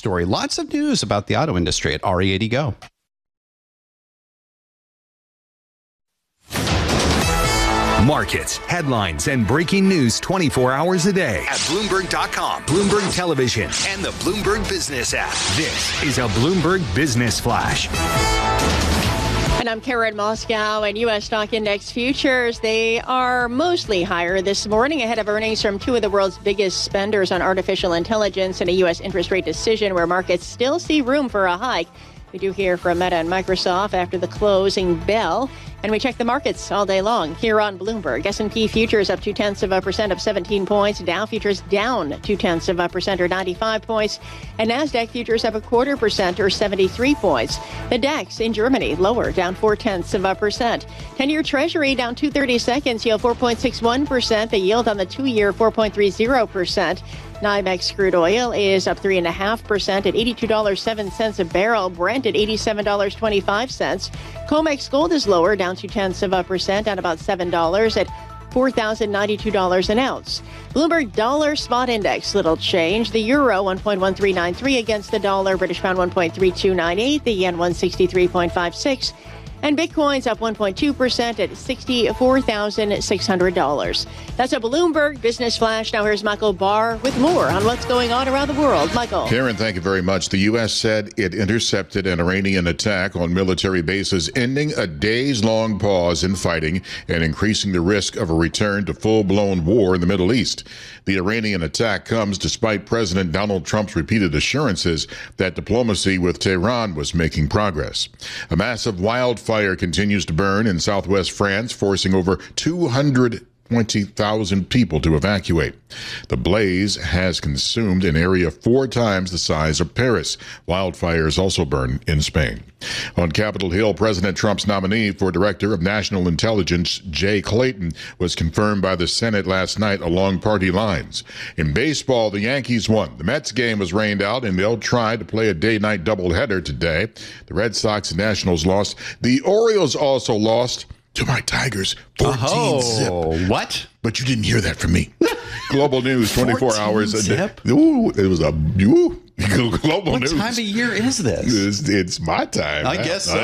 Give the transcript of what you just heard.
story. Lots of news about the auto industry at RE80 Go. Markets, headlines, and breaking news 24 hours a day at Bloomberg.com, Bloomberg Television, and the Bloomberg Business app. This is a Bloomberg Business Flash. And I'm Karen Moscow, and U.S. stock index futures, they are mostly higher this morning ahead of earnings from two of the world's biggest spenders on artificial intelligence and a U.S. interest rate decision where markets still see room for a hike. We do hear from Meta and Microsoft after the closing bell. And we check the markets all day long here on Bloomberg. S&P futures up 0.2% up 17 points. Dow futures down 0.2% or 95 points. And NASDAQ futures up 0.25% or 73 points. The DAX in Germany lower, down 0.4%. 10-year Treasury down 2/30 seconds, yield 4.61%. The yield on the 2-year 4.30%. NYMEX crude oil is up 3.5% at $82.07 a barrel. Brent at $87.25. COMEX gold is lower, down 0.2%, down about $7 at $4,092 an ounce. Bloomberg Dollar Spot Index, little change. The euro 1.1393 against the dollar. British pound 1.3298. The yen 163.56. And Bitcoin's up 1.2% at $64,600. That's a Bloomberg Business Flash. Now here's Michael Barr with more on what's going on around the world. Michael. Karen, thank you very much. The U.S. said it intercepted an Iranian attack on military bases, ending a days-long pause in fighting and increasing the risk of a return to full-blown war in the Middle East. The Iranian attack comes despite President Donald Trump's repeated assurances that diplomacy with Tehran was making progress. A massive wildfire continues to burn in southwest France, forcing over 220,000 people to evacuate. The blaze has consumed an area 4 times the size of Paris. Wildfires also burn in Spain. On Capitol Hill, President Trump's nominee for Director of National Intelligence, Jay Clayton, was confirmed by the Senate last night along party lines. In baseball, the Yankees won. The Mets game was rained out, and they'll try to play a day-night doubleheader today. The Red Sox and Nationals lost. The Orioles also lost to my Tigers, 14-zip. What? But you didn't hear that from me. Global news, 24 hours a day. Zip? Ooh, it was a global what news. What time of year is this? It's my time. I guess so.